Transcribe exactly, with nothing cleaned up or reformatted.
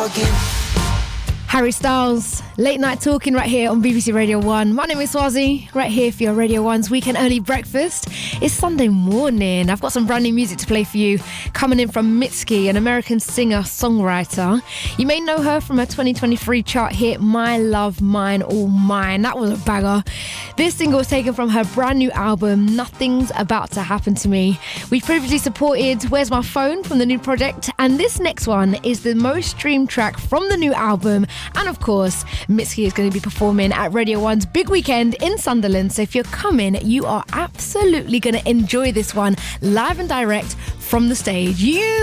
again. Harry Styles, Late Night Talking right here on B B C Radio one. My name is Swazi, right here for your Radio one's Weekend Early Breakfast. It's Sunday morning. I've got some brand new music to play for you, coming in from Mitski, an American singer-songwriter. You may know her from her twenty twenty-three chart hit, My Love, Mine, All Mine. That was a bagger. This single was taken from her brand new album, Nothing's About to Happen to Me. We previously supported Where's My Phone from the new project, and this next one is the most streamed track from the new album. And of course, Mitski is going to be performing at Radio one's big weekend in Sunderland. So if you're coming, you are absolutely going to enjoy this one live and direct from the stage. You